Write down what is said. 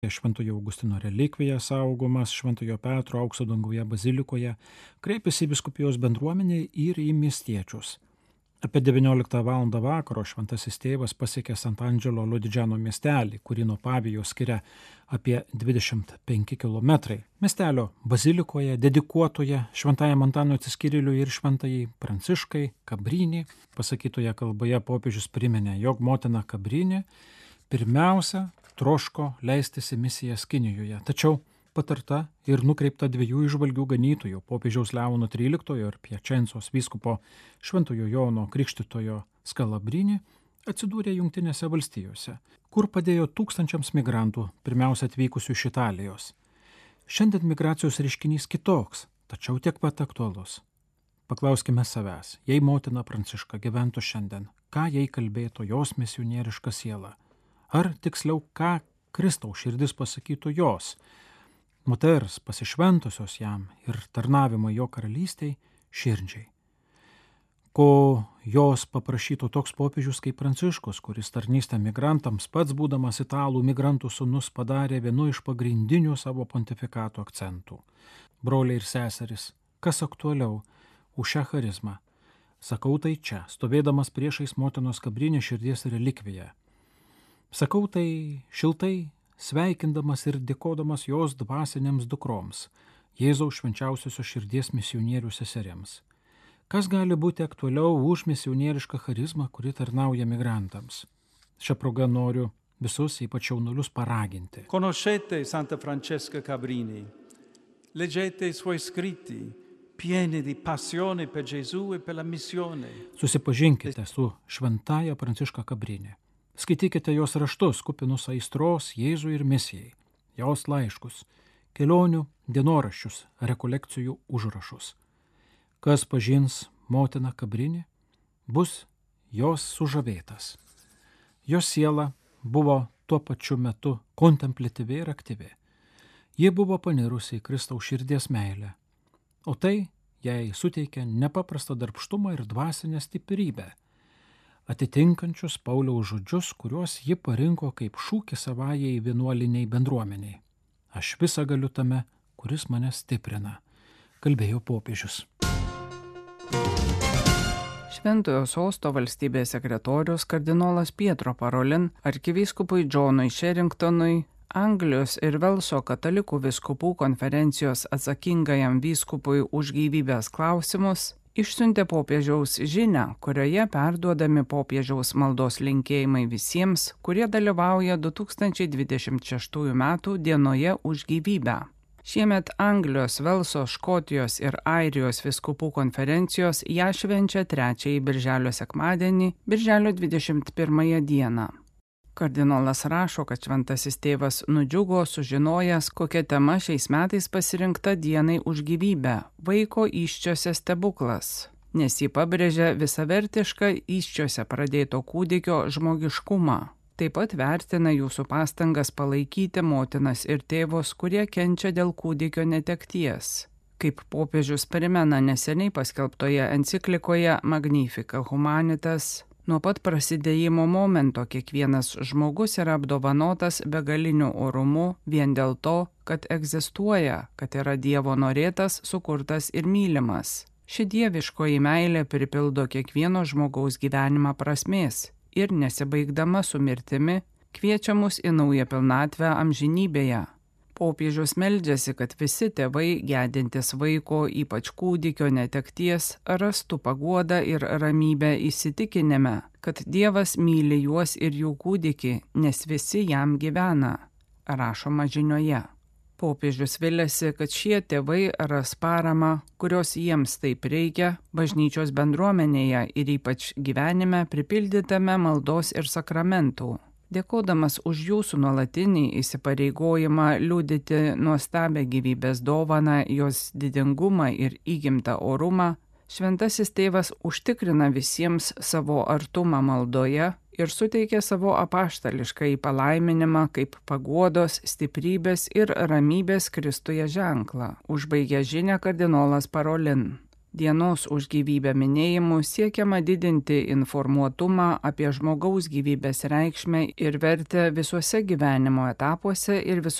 Šventojo Augustino relikvija saugomas Šventojo Petro aukso danguje bazilikoje, kreipėsi į vyskupijos bendruomenę ir į miestiečius. Apie 19 val. Vakaro šventasis tėvas pasiekė Sant'Angelo Lodigiano miestelį, kurį nuo Pavijos skiria apie 25 km. Miestelio bazilikoje, dedikuotoje Šventajam Antanui Atsiskyrėliui ir Šventajai Pranciškai Kabrinį, pasakytoje kalboje popiežius priminė, jog motina Kabrinė pirmiausia troško leistis į misijas Kinijoje, tačiau patarta ir nukreipta dviejų įžvalgių ganytojų, popiežiaus Leono XIII ir Piačencos vyskupo Šventojo Jono Krikštytojo Skalabrini, atsidūrė Jungtinėse valstijose, kur padėjo tūkstančiams migrantų, pirmiausia atvykusių iš Italijos. Šiandien migracijos reiškinys kitoks, tačiau tiek pat aktualus. Paklauskime savęs, jei motina Pranciška gyventų šiandien, ką jai kalbėtų jos misionieriška siela? Ar tiksliau, ką Kristaus širdis pasakytų jos, moters pasišventusios jam ir tarnavimo jo karalystiai širdžiai? Ko jos paprašytų toks popiežius kaip Pranciškus, kuris tarnystę migrantams pats būdamas italų migrantų sūnus padarė vienu iš pagrindinių savo pontifikato akcentų. Broliai ir seserys, kas aktualiau už šią charizmą? Sakau tai čia, stovėdamas priešais motinos Kabrinės širdies relikviją. Sakau tai šiltai, sveikindamas ir dėkodamas jos dvasinėms dukroms, Jėzaus švenčiausiosios širdies misionierių seserims. Kas gali būti aktualiau už misionierišką charizmą, kuri tarnauja migrantams? Šią progą noriu visus, ypač jaunuolius, paraginti. Conoscete Santa Francesca Cabrini, leggete I suoi scritti, pieni di passione per Gesù e per la missione. Susipažinkite su šventaja Pranciška Kabrinė. Skaitykite jos raštus, kupinus aistros Jėzui ir misijai, jos laiškus, kelionių, dienoraščius, rekolekcijų užrašus. Kas pažins motiną Kabrinį, bus jos sužavėtas. Jos siela buvo tuo pačiu metu kontempliatyvi ir aktyvi. Ji buvo panirusi į Kristaus širdies meilę, o tai jai suteikė nepaprastą darbštumą ir dvasinę stiprybę, atitinkančius Pauliaus žodžius, kuriuos ji parinko kaip šūkį savajai vienuoliniai bendruomeniai. Aš visą galiu tame, kuris mane stiprina, kalbėjo popiežius. Šventojo sosto valstybės sekretorius kardinolas Pietro Parolin arkivyskupui Džonui Sherringtonui, Anglijos ir Velso katalikų vyskupų konferencijos atsakingajam vyskupui už gyvybės klausimus, išsiuntė popiežiaus žinią, kurioje perduodami popiežiaus maldos linkėjimai visiems, kurie dalyvauja 2026 m. dienoje už gyvybę. Šiemet Anglijos, Velso, Škotijos ir Airijos vyskupų konferencijos ją švenčia 3 birželio sekmadienį, birželio 21 dieną. Kardinolas rašo, kad šventasis tėvas nudžiugo sužinojęs, kokia tema šiais metais pasirinkta dienai už gyvybę – vaiko įsčiose stebuklas, nes jį pabrėžia visavertišką įsčiose pradėto kūdikio žmogiškumą. Taip pat vertina jūsų pastangas palaikyti motinas ir tėvus, kurie kenčia dėl kūdikio netekties. Kaip popiežius primena neseniai paskelbtoje enciklikoje Magnificat Humanitas, nuo pat prasidėjimo momento kiekvienas žmogus yra apdovanotas begaliniu orumu vien dėl to, kad egzistuoja, kad yra Dievo norėtas, sukurtas ir mylimas. Ši dieviškoji meilė pripildo kiekvieno žmogaus gyvenimą prasmės ir nesibaigdama su mirtimi kviečia mus į naują pilnatvę amžinybėje. Popiežius meldžiasi, kad visi tėvai gedintys vaiko, ypač kūdikio netekties, rastų paguodą ir ramybę įsitikinime, kad Dievas myli juos ir jų kūdikį, nes visi jam gyvena, rašoma žinioje. Popiežius viliasi, kad šie tėvai ras paramą, kurios jiems taip reikia, bažnyčios bendruomenėje ir ypač gyvenime pripildytame maldos ir sakramentų. Dėkodamas už jūsų nuolatinį įsipareigojimą liudyti nuostabią gyvybės dovaną, jos didingumą ir įgimtą orumą, šventasis tėvas užtikrina visiems savo artumą maldoje ir suteikia savo apaštališkąjį palaiminimą kaip paguodos, stiprybės ir ramybės Kristuje ženklą, užbaigė žinią kardinolas Parolin. Dienos už gyvybę minėjimu siekiama didinti informuotumą apie žmogaus gyvybės reikšmę ir vertę visuose gyvenimo etapuose ir